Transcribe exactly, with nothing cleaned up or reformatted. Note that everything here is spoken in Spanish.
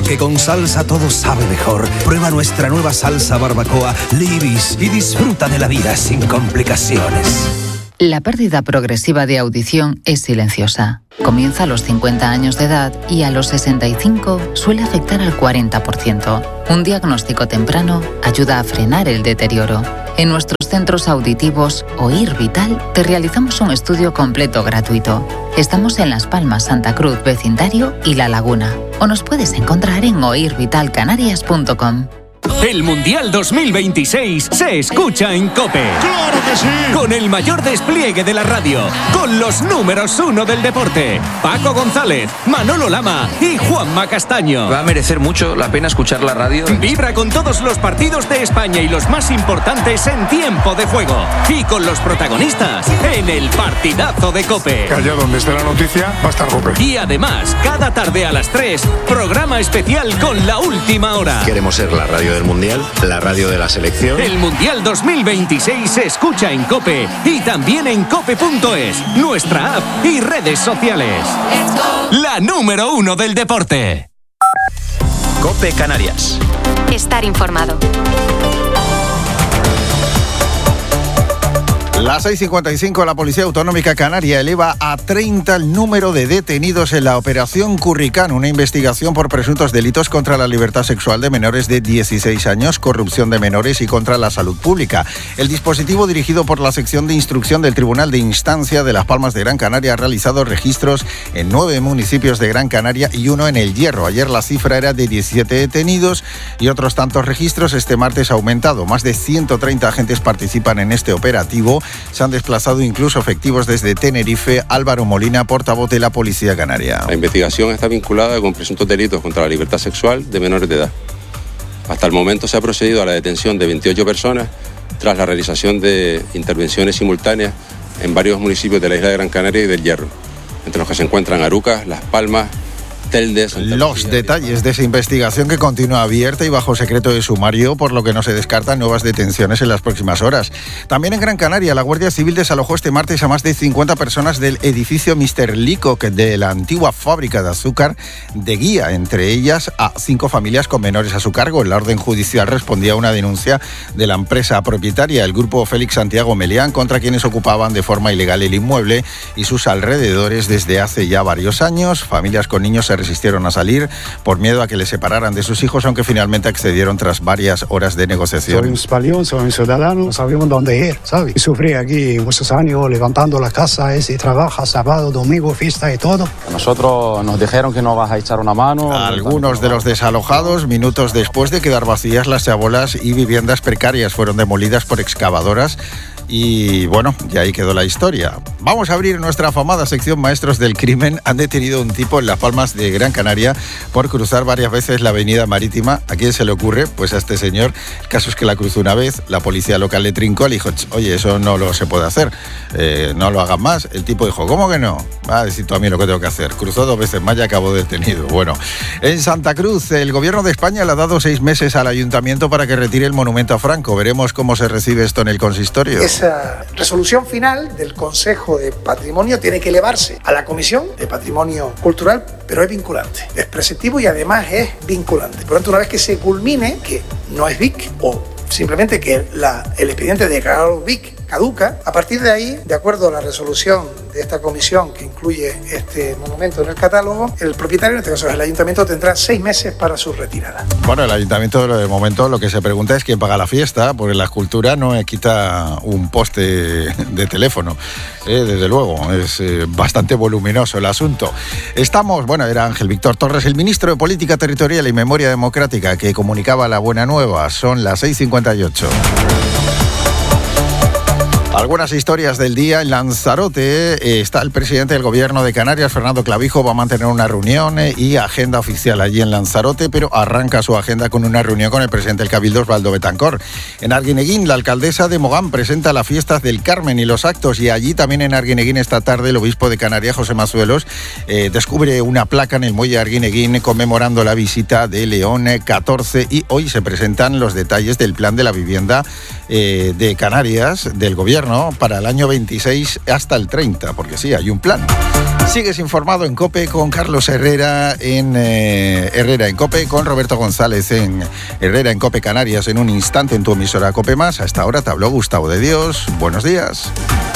Porque con salsa todo sabe mejor. Prueba nuestra nueva salsa barbacoa Libis y disfruta de la vida sin complicaciones. La pérdida progresiva de audición es silenciosa. Comienza a los cincuenta años de edad y a los sesenta y cinco suele afectar al cuarenta por ciento. Un diagnóstico temprano ayuda a frenar el deterioro. En nuestros centros auditivos Oír Vital te realizamos un estudio completo gratuito. Estamos en Las Palmas, Santa Cruz, Vecindario y La Laguna. O nos puedes encontrar en oír vital canarias punto com. El Mundial dos mil veintiséis se escucha en COPE. ¡Claro que sí! Con el mayor despliegue de la radio, con los números uno del deporte, Paco González, Manolo Lama y Juanma Castaño. Va a merecer mucho la pena escuchar la radio. Vibra con todos los partidos de España y los más importantes en tiempo de juego. Y con los protagonistas en el partidazo de COPE. Que allá donde esté la noticia va a estar COPE. Y además, cada tarde a las tres, programa especial con la última hora. Queremos ser la radio del Mundial, la radio de la selección. El Mundial dos mil veintiséis se escucha en COPE y también en cope punto es, nuestra app y redes sociales. La número uno del deporte. COPE Canarias. Estar informado. Las seis cincuenta y cinco, la Policía Autonómica Canaria eleva a treinta el número de detenidos en la Operación Curricán, una investigación por presuntos delitos contra la libertad sexual de menores de dieciséis años, corrupción de menores y contra la salud pública. El dispositivo, dirigido por la sección de instrucción del Tribunal de Instancia de Las Palmas de Gran Canaria, ha realizado registros en nueve municipios de Gran Canaria y uno en El Hierro. Ayer la cifra era de diecisiete detenidos y otros tantos registros. Este martes ha aumentado. Más de ciento treinta agentes participan en este operativo. Se han desplazado incluso efectivos desde Tenerife. Álvaro Molina, portavoz de la Policía Canaria. La investigación está vinculada con presuntos delitos contra la libertad sexual de menores de edad. Hasta el momento se ha procedido a la detención de veintiocho personas tras la realización de intervenciones simultáneas en varios municipios de la isla de Gran Canaria y del Hierro, entre los que se encuentran Arucas, Las Palmas, Telde, Santa Los Lucía, detalles de esa investigación, que continúa abierta y bajo secreto de sumario, por lo que no se descartan nuevas detenciones en las próximas horas. También en Gran Canaria, la Guardia Civil desalojó este martes a más de cincuenta personas del edificio mister Leacock de la antigua fábrica de azúcar de Guía, entre ellas a cinco familias con menores a su cargo. La orden judicial respondía a una denuncia de la empresa propietaria, el grupo Félix Santiago Melián, contra quienes ocupaban de forma ilegal el inmueble y sus alrededores desde hace ya varios años. Familias con niños se resistieron a salir por miedo a que les separaran de sus hijos, aunque finalmente accedieron tras varias horas de negociación. Soy un español, soy un ciudadano, no sabemos dónde ir, ¿sabes? Y sufrí aquí muchos años levantando las casas y trabaja sábado, domingo, fiesta y todo. A nosotros nos dijeron que nos vas a echar una mano. Algunos de los desalojados, minutos después de quedar vacías las chabolas y viviendas precarias, fueron demolidas por excavadoras. Y bueno, ya ahí quedó la historia. Vamos a abrir nuestra afamada sección Maestros del Crimen. Han detenido a un tipo en Las Palmas de Gran Canaria por cruzar varias veces la avenida marítima. ¿A quién se le ocurre? Pues a este señor. El caso es que la cruzó una vez, la policía local le trincó, le dijo, oye, eso no lo se puede hacer, eh, no lo hagan más. El tipo dijo, ¿cómo que no? Va a decir tú a mí lo que tengo que hacer. Cruzó dos veces más y acabó detenido. Bueno, en Santa Cruz, el gobierno de España le ha dado seis meses al ayuntamiento para que retire el monumento a Franco. Veremos cómo se recibe esto en el consistorio. Esa resolución final del Consejo de Patrimonio tiene que elevarse a la Comisión de Patrimonio Cultural, pero es vinculante, es preceptivo y además es vinculante. Por lo tanto, una vez que se culmine, que no es V I C o simplemente que la, el expediente de declarado V I C caduca, a partir de ahí, de acuerdo a la resolución de esta comisión que incluye este monumento en el catálogo, el propietario, en este caso el ayuntamiento, tendrá seis meses para su retirada. Bueno, el ayuntamiento de momento lo que se pregunta es quién paga la fiesta, porque la escultura no quita un poste de teléfono, eh, desde luego, es eh, bastante voluminoso el asunto. Estamos, bueno, era Ángel Víctor Torres, el ministro de Política Territorial y Memoria Democrática, que comunicaba la buena nueva. Son las seis cincuenta y ocho. Algunas historias del día. En Lanzarote eh, está el presidente del gobierno de Canarias, Fernando Clavijo. Va a mantener una reunión eh, y agenda oficial allí en Lanzarote, pero arranca su agenda con una reunión con el presidente del Cabildo, Osvaldo Betancor. En Arguineguín, la alcaldesa de Mogán presenta las fiestas del Carmen y los actos, y allí también en Arguineguín esta tarde el obispo de Canarias, José Mazuelos, eh, descubre una placa en el muelle de Arguineguín conmemorando la visita de León catorce, y hoy se presentan los detalles del plan de la vivienda eh, de Canarias, del gobierno gobierno para el año veintiséis hasta el treinta, porque sí, hay un plan. Sigues informado en COPE con Carlos Herrera en eh, Herrera en COPE, con Roberto González en Herrera en COPE Canarias en un instante en tu emisora COPE Más. Hasta ahora te habló Gustavo de Dios. Buenos días.